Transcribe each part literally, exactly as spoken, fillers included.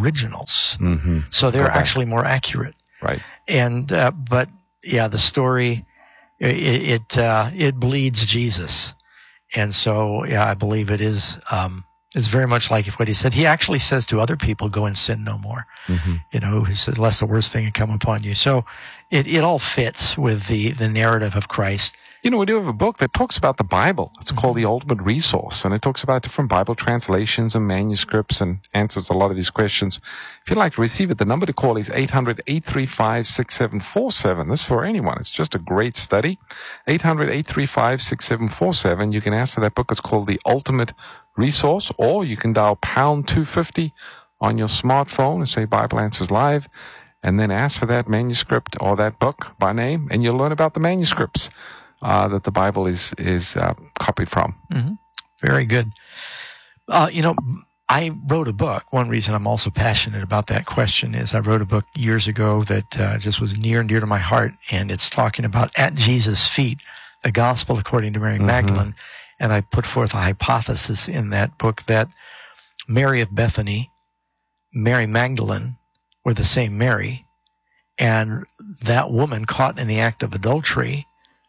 originals. Mm-hmm. So they're Okay. actually more accurate. Right. And uh, but yeah, the story it it, uh, it bleeds Jesus, and so yeah, I believe it is um, is very much like what he said. He actually says to other people, "Go and sin no more." Mm-hmm. You know, he says, "Lest the worst thing had come upon you." So it it all fits with the the narrative of Christ. You know, we do have a book that talks about the Bible. It's Mm-hmm. called The Ultimate Resource, and it talks about different Bible translations and manuscripts and answers a lot of these questions. If you'd like to receive it, the number to call is eight hundred, eight three five, six seven four seven. This is for anyone. It's just a great study. eight hundred, eight three five, six seven four seven. You can ask for that book. It's called The Ultimate Resource, or you can dial pound two fifty on your smartphone and say Bible Answers Live, and then ask for that manuscript or that book by name, and you'll learn about the manuscripts Uh, that the Bible is is uh, copied from. Mm-hmm. Very good. Uh, you know, I wrote a book. One reason I'm also passionate about that question is I wrote a book years ago that uh, just was near and dear to my heart, and it's talking about At Jesus' Feet, the Gospel according to Mary Mm-hmm. Magdalene. And I put forth a hypothesis in that book that Mary of Bethany, Mary Magdalene were the same Mary, and that woman caught in the act of adultery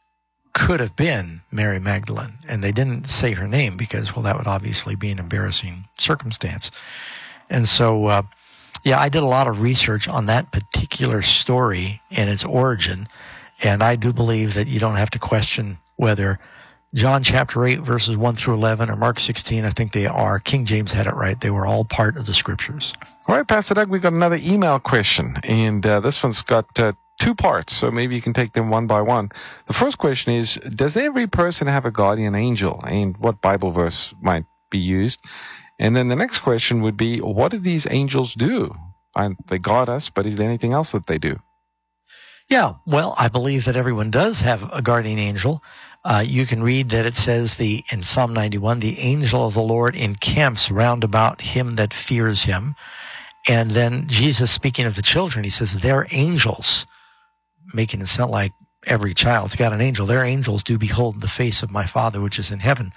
could have been Mary Magdalene. And they didn't say her name because, well, that would obviously be an embarrassing circumstance. And so, uh, yeah, I did a lot of research on that particular story and its origin. And I do believe that you don't have to question whether John chapter eight, verses one through eleven, or Mark sixteen, I think they are. King James had it right. They were all part of the Scriptures. All right, Pastor Doug, we've got another email question, and uh, this one's got uh, two parts, so maybe you can take them one by one. The first question is, does every person have a guardian angel, and what Bible verse might be used? And then the next question would be, what do these angels do? I, they guard us, but is there anything else that they do? Yeah, well, I believe that everyone does have a guardian angel. Uh, you can read that it says the in Psalm ninety-one, the angel of the Lord encamps round about him that fears him. And then Jesus, speaking of the children, he says, they're angels, making it sound like every child's got an angel. Their angels do behold the face of my Father which is in heaven.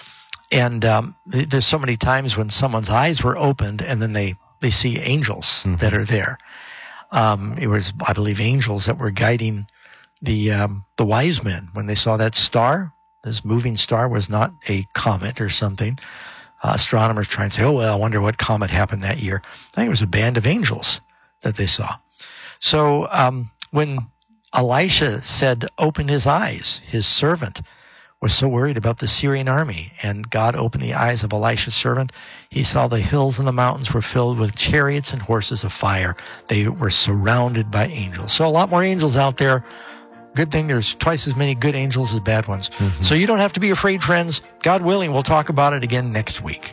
And um, there's so many times when someone's eyes were opened and then they, they see angels mm-hmm. that are there. Um, it was, I believe, angels that were guiding the um, the wise men when they saw that star. This moving star was not a comet or something. Uh, astronomers try and say, oh, well, I wonder what comet happened that year. I think it was a band of angels that they saw. So um, when Elisha said, open his eyes, his servant was so worried about the Syrian army, and God opened the eyes of Elisha's servant. He saw the hills and the mountains were filled with chariots and horses of fire. They were surrounded by angels. So a lot more angels out there. Good thing there's twice as many good angels as bad ones. Mm-hmm. So you don't have to be afraid, friends. God willing, we'll talk about it again next week.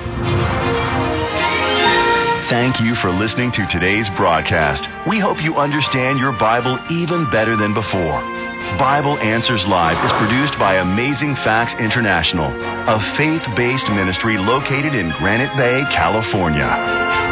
Thank you for listening to today's broadcast. We hope you understand your Bible even better than before. Bible Answers Live is produced by Amazing Facts International, a faith-based ministry located in Granite Bay, California.